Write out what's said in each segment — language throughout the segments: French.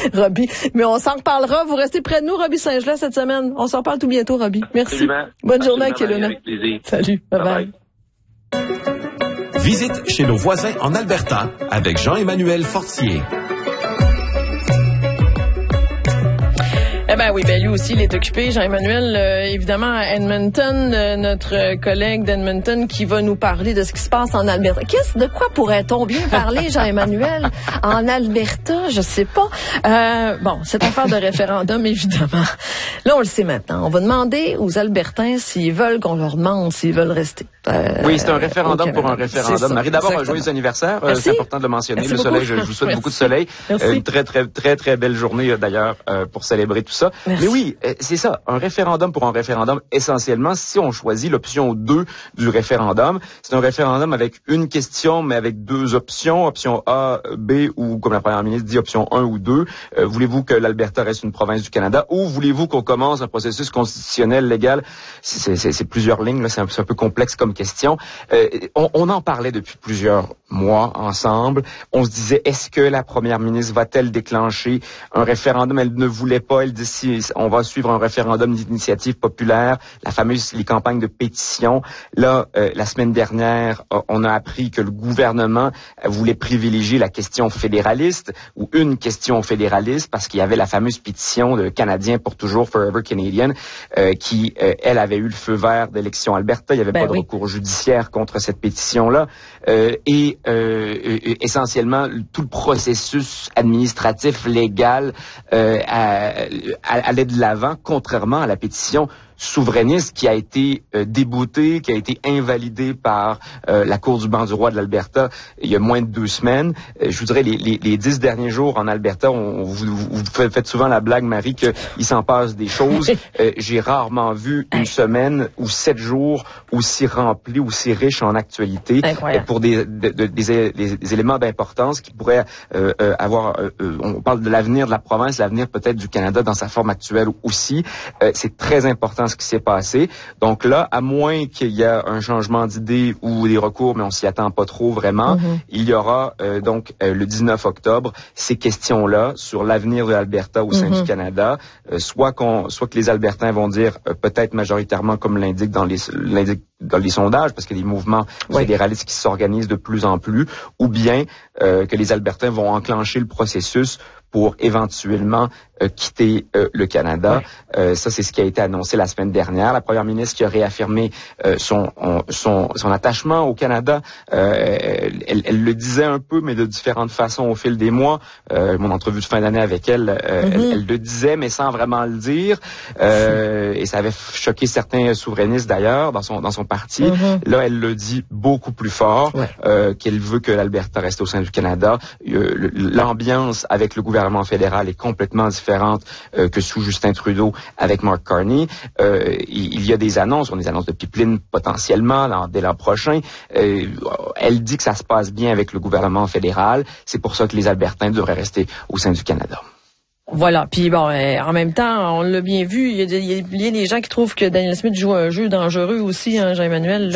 Robbie. Mais on s'en reparlera. Vous restez près de nous, Robbie Saint-Gelais, cette semaine. On s'en parle tout bientôt, Robbie. Merci. Absolument. Bonne journée à Kelowna. Avec plaisir. Salut. Bye-bye. Visite chez nos voisins en Alberta avec Jean-Emmanuel Fortier. Eh ben oui, ben lui aussi, il est occupé. Jean-Emmanuel, évidemment, à Edmonton, notre collègue d'Edmonton qui va nous parler de ce qui se passe en Alberta. De quoi pourrait-on bien parler, Jean-Emmanuel, en Alberta? Je sais pas. Bon, cette affaire de référendum, évidemment. Là, on le sait maintenant. On va demander aux Albertains s'ils veulent qu'on leur demande s'ils veulent rester. Oui, c'est un référendum pour un référendum. Marie, d'abord, un joyeux anniversaire. C'est important de le mentionner. Merci le soleil, beaucoup. je vous souhaite beaucoup de soleil. Une très belle journée, d'ailleurs, pour célébrer tout ça. Merci. Mais oui, c'est ça. Un référendum pour un référendum, essentiellement, si on choisit l'option 2 du référendum, c'est un référendum avec une question, mais avec deux options. Option A, B, ou comme la première ministre dit, option 1 ou 2. Voulez-vous que l'Alberta reste une province du Canada ou voulez-vous qu'on commence un processus constitutionnel légal? C'est plusieurs lignes, là, c'est un peu complexe comme question. On en parlait depuis plusieurs mois ensemble. On se disait, est-ce que la première ministre va-t-elle déclencher un référendum? Elle ne voulait pas. Elle dit, si on va suivre un référendum d'initiative populaire, les campagnes de pétition. Là, la semaine dernière, on a appris que le gouvernement voulait privilégier la question fédéraliste ou une question fédéraliste parce qu'il y avait la fameuse pétition de Canadiens pour toujours, Forever Canadian, qui, elle, avait eu le feu vert d'élection Alberta. Il n'y avait pas de recours judiciaire contre cette pétition-là. Et essentiellement, tout le processus administratif, légal, allait de l'avant, contrairement à la pétition souverainiste qui a été déboutée, qui a été invalidée par la Cour du banc du roi de l'Alberta il y a moins de 2 semaines. Je vous dirais, les 10 derniers jours en Alberta, vous faites souvent la blague, Marie, qu'il s'en passe des choses. J'ai rarement vu une semaine ou 7 jours aussi remplis, aussi riches en actualité pour des éléments d'importance qui pourraient avoir... on parle de l'avenir de la province, l'avenir peut-être du Canada dans sa forme actuelle aussi. C'est très important ce qui s'est passé. Donc là, à moins qu'il y ait un changement d'idée ou des recours, mais on s'y attend pas trop vraiment, il y aura donc le 19 octobre ces questions-là sur l'avenir de l'Alberta au sein du Canada, soit que les Albertains vont dire peut-être majoritairement comme l'indique dans les sondages, parce qu'il y a des mouvements fédéralistes qui s'organisent de plus en plus, ou bien que les Albertains vont enclencher le processus pour éventuellement quitter le Canada. Ça, c'est ce qui a été annoncé la semaine dernière. La première ministre qui a réaffirmé son attachement au Canada, elle le disait un peu, mais de différentes façons au fil des mois. Mon entrevue de fin d'année avec elle, elle le disait, mais sans vraiment le dire. Et ça avait choqué certains souverainistes d'ailleurs dans son parti. Là, elle le dit beaucoup plus fort, qu'elle veut que l'Alberta reste au sein du Canada. L'ambiance avec le gouvernement fédéral est complètement différente que sous Justin Trudeau avec Mark Carney. Il y a des annonces, on a des annonces de pipeline potentiellement dès l'an prochain. Elle dit que ça se passe bien avec le gouvernement fédéral. C'est pour ça que les Albertains devraient rester au sein du Canada. Voilà. Puis bon, en même temps, on l'a bien vu, il y a des gens qui trouvent que Daniel Smith joue un jeu dangereux aussi, hein, Jean-Emmanuel.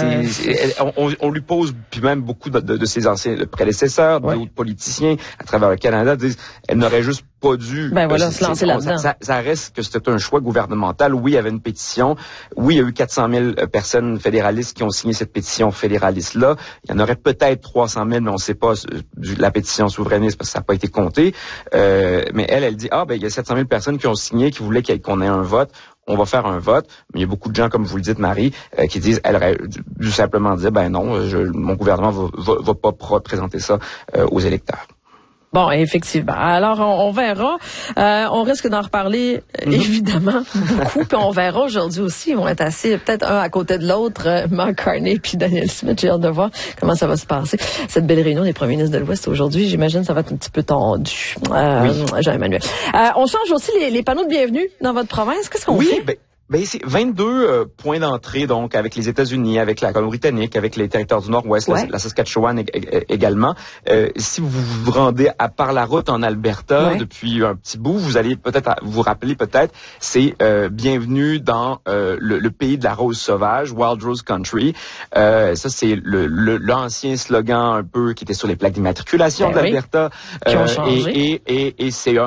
On lui pose, puis même beaucoup de ses anciens prédécesseurs, d'autres politiciens à travers le Canada disent, elle n'aurait juste pas dû se lancer là-dedans. Ça reste que c'était un choix gouvernemental. Oui, il y avait une pétition. Oui, il y a eu 400 000 personnes fédéralistes qui ont signé cette pétition fédéraliste-là. Il y en aurait peut-être 300 000, mais on ne sait pas la pétition souverainiste parce que ça n'a pas été compté. Mais elle dit, il y a 700 000 personnes qui ont signé, qui voulaient qu'on ait un vote. On va faire un vote. Mais il y a beaucoup de gens, comme vous le dites, Marie, qui disent, elle aurait dû simplement dire, non, mon gouvernement va pas présenter ça aux électeurs. Bon, effectivement. Alors, on verra. On risque d'en reparler, évidemment, beaucoup. Puis on verra aujourd'hui aussi. Ils vont être assis peut-être un à côté de l'autre, Mark Carney puis Daniel Smith. J'ai hâte de voir comment ça va se passer. Cette belle réunion des premiers ministres de l'Ouest aujourd'hui, j'imagine ça va être un petit peu tendu. Jean-Emmanuel. On change aussi les panneaux de bienvenue dans votre province. Qu'est-ce qu'on fait? C'est 22 points d'entrée, donc, avec les États-Unis, avec la Colombie-Britannique, avec les territoires du Nord-Ouest, la Saskatchewan également. Si vous vous rendez par la route en Alberta depuis un petit bout, vous allez peut-être vous rappeler c'est bienvenue dans le pays de la rose sauvage, Wild Rose Country. Ça, c'est l'ancien slogan un peu qui était sur les plaques d'immatriculation d'Alberta. Qui ont changé. Et c'est